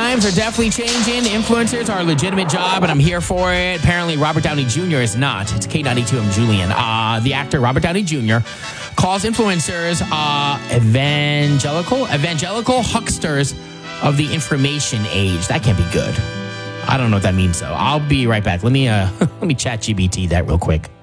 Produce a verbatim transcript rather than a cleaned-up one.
times are definitely changing. Influencers are a legitimate job, and I'm here for it. Apparently, Robert Downey Junior is not. It's K ninety-two, I'm Julian. Uh, the actor Robert Downey Junior calls influencers uh, evangelical, evangelical hucksters of the information age. That can't be good. I don't know what that means, though. I'll be right back. Let me uh, let me chat G B T that real quick.